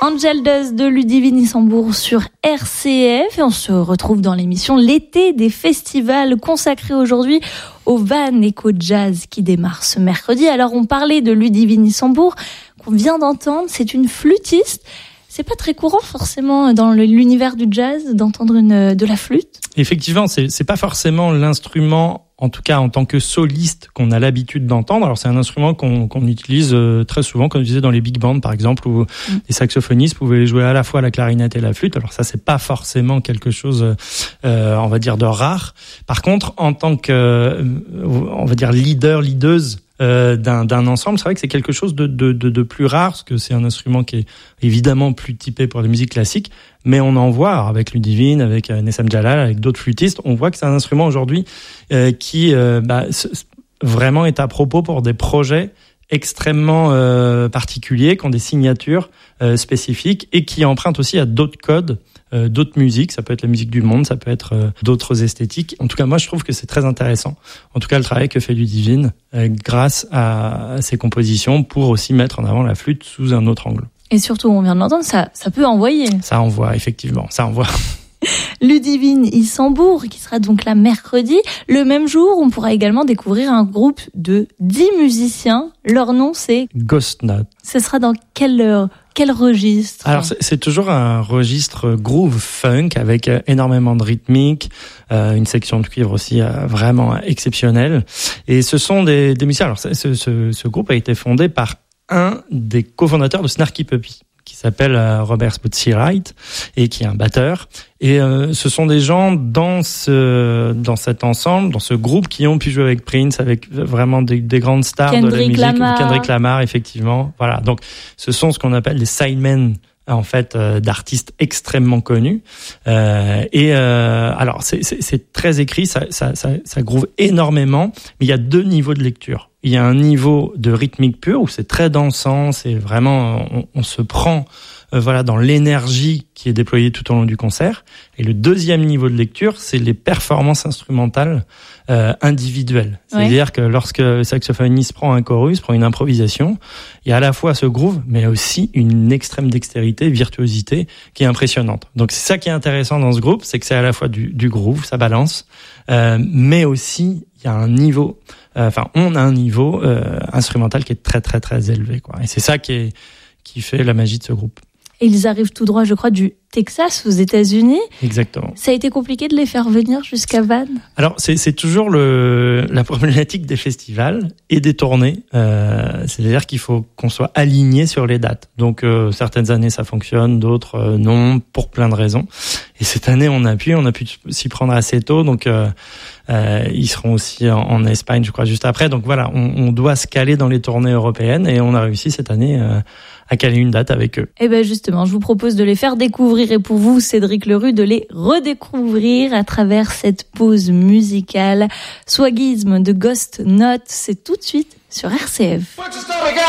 Angel Dust de Ludivine Isambourg sur RCF et on se retrouve dans l'émission L'été des festivals consacrée aujourd'hui au Van Eco Jazz qui démarre ce mercredi. Alors on parlait de Ludivine Isambourg qu'on vient d'entendre, c'est une flûtiste. C'est pas très courant forcément dans l'univers du jazz d'entendre de la flûte. Effectivement, c'est pas forcément l'instrument, en tout cas en tant que soliste, qu'on a l'habitude d'entendre. Alors c'est un instrument qu'on utilise très souvent, comme je disais, dans les big bands par exemple, où les saxophonistes pouvaient jouer à la fois la clarinette et la flûte. Alors ça, c'est pas forcément quelque chose, on va dire, de rare. Par contre, en tant que, on va dire, leaduse d'un ensemble, c'est vrai que c'est quelque chose de plus rare, parce que c'est un instrument qui est évidemment plus typé pour la musique classique, mais on en voit avec Ludivine, avec Nessam Jalal, avec d'autres flûtistes, on voit que c'est un instrument aujourd'hui qui vraiment est à propos pour des projets extrêmement particuliers, qui ont des signatures spécifiques et qui empruntent aussi à d'autres codes, d'autres musiques. Ça peut être la musique du monde, ça peut être d'autres esthétiques. En tout cas, moi, je trouve que c'est très intéressant. En tout cas, le travail que fait Ludivine grâce à ses compositions pour aussi mettre en avant la flûte sous un autre angle. Et surtout, on vient de l'entendre, ça peut envoyer. Ça envoie, effectivement, ça envoie. Ludivine Isambourg, qui sera donc là mercredi. Le même jour, on pourra également découvrir un groupe de 10 musiciens. Leur nom, c'est Ghost Note. Ce sera dans quel registre? Alors, c'est toujours un registre groove funk avec énormément de rythmique, une section de cuivre aussi vraiment exceptionnelle. Et ce sont des musiciens. Alors, ce groupe a été fondé par un des cofondateurs de Snarky Puppy, qui s'appelle Robert Spotsy-Wright et qui est un batteur. Et ce sont des gens dans cet ensemble, dans ce groupe, qui ont pu jouer avec Prince, avec vraiment des grandes stars de la musique, Kendrick Lamar, effectivement. Voilà. Donc, ce sont ce qu'on appelle des sidemen, en fait, d'artistes extrêmement connus. Alors, c'est très écrit, ça groove énormément, mais il y a 2 niveaux de lecture. Il y a un niveau de rythmique pure où c'est très dansant, c'est vraiment, on se prend dans l'énergie qui est déployée tout au long du concert. Et le deuxième niveau de lecture, c'est les performances instrumentales individuelles. C'est-à-dire que lorsque le saxophoniste prend un chorus, prend une improvisation, il y a à la fois ce groove, mais aussi une extrême dextérité, virtuosité qui est impressionnante. Donc c'est ça qui est intéressant dans ce groupe, c'est que c'est à la fois du groove, ça balance, mais aussi il y a un niveau, on a un niveau instrumental qui est très très très élevé, quoi. Et c'est ça qui fait la magie de ce groupe. Et ils arrivent tout droit, je crois, du Texas, aux États-Unis. Exactement. Ça a été compliqué de les faire venir jusqu'à Vannes? Alors, c'est toujours la problématique des festivals et des tournées. C'est-à-dire qu'il faut qu'on soit aligné sur les dates. Donc, certaines années, ça fonctionne, d'autres non, pour plein de raisons. Et cette année, on a pu s'y prendre assez tôt. Donc, ils seront aussi en Espagne, je crois, juste après. Donc voilà, on doit se caler dans les tournées européennes et on a réussi cette année à caler une date avec eux. Et ben justement, je vous propose de les faire découvrir et pour vous, Cédric Leroux, de les redécouvrir à travers cette pause musicale. Swagisme de Ghost Note, c'est tout de suite sur RCF.